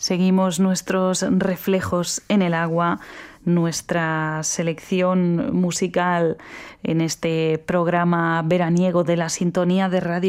Seguimos nuestros reflejos en el agua, nuestra selección musical en este programa veraniego de la sintonía de Radio